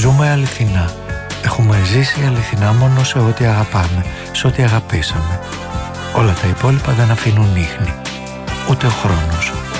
Ζούμε αληθινά. Έχουμε ζήσει αληθινά μόνο σε ό,τι αγαπάμε, σε ό,τι αγαπήσαμε. Όλα τα υπόλοιπα δεν αφήνουν ίχνη. Ούτε ο χρόνος,